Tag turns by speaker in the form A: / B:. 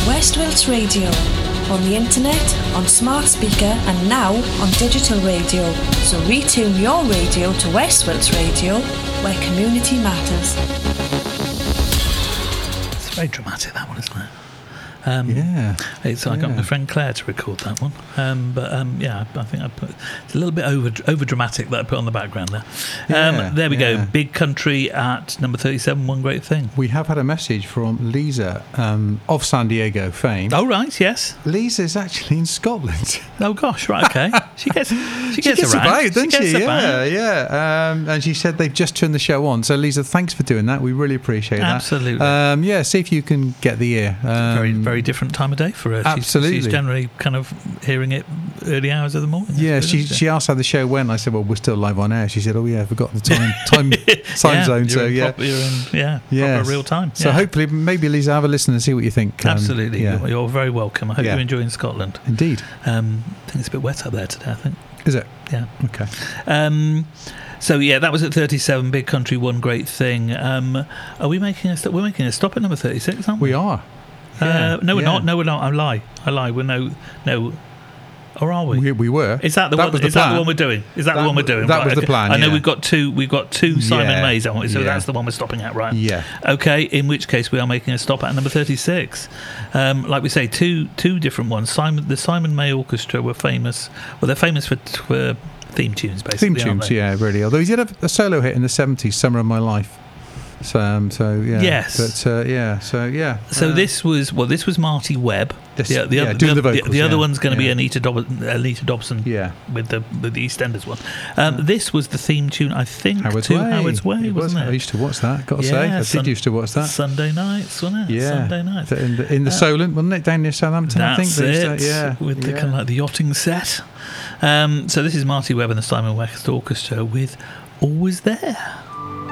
A: West Wilts Radio. On the internet, on smart speaker and now on digital radio. So retune your radio to West Wilts Radio, where community matters.
B: It's very dramatic, that one, isn't it?
C: Yeah.
B: I got my friend Claire to record that one. I think I put it's a little bit over dramatic that I put on the background there. There we go. Big Country at number 37. One great thing.
C: We have had a message from Lisa of San Diego fame.
B: Oh right, yes.
C: Lisa's actually in Scotland.
B: Oh gosh, right, okay. She gets around,
C: doesn't she? Yeah. And she said they've just turned the show on. So Lisa, thanks for doing that. We really appreciate that.
B: Absolutely.
C: See if you can get the ear.
B: Very different time of day for her.
C: Absolutely.
B: She's generally kind of hearing it early hours of the morning.
C: Yeah, she asked how the show went. I said, well, we're still live on air. She said, oh yeah, I forgot the time zone. So
B: you're in proper real time.
C: So hopefully, maybe Lisa, have a listen and see what you think.
B: Absolutely. You're very welcome. I hope you're enjoying Scotland.
C: Indeed.
B: I think it's a bit wet up there today, I think.
C: Is it?
B: Yeah.
C: Okay.
B: So that was at 37. Big Country, One Great Thing. Are we making a stop? We're making a stop at number 36, aren't we?
C: We are.
B: No, we're not. No, we're not. I lie. We're no. Or are we?
C: We were.
B: Is that the one? Is that the one we're doing? Is that the one we're doing?
C: That was the plan.
B: I know we've got two Simon Mays, haven't we? So that's the one we're stopping at, right?
C: Yeah.
B: Okay. In which case we are making a stop at number 36. Like we say, two different ones. The Simon May Orchestra were famous. Well, they're famous for theme tunes, basically.
C: Theme tunes, yeah, really. Although he did have a solo hit in the 70s, "Summer of My Life." So yeah.
B: Yes.
C: So
B: this was Marty Webb.
C: Doing the vocals.
B: The other one's going to be Anita Dobson.
C: Yeah.
B: With the EastEnders one. This was the theme tune, I think,
C: Howard's Way,
B: wasn't it?
C: I used to watch that. Got to say, I did used to watch that.
B: Sunday nights, wasn't it?
C: Yeah.
B: Sunday nights.
C: In the Solent, wasn't it, down near Southampton?
B: That's
C: I think.
B: it. With the kind of like the yachting set. So this is Marty Webb and the Simon West Orchestra with "Always There."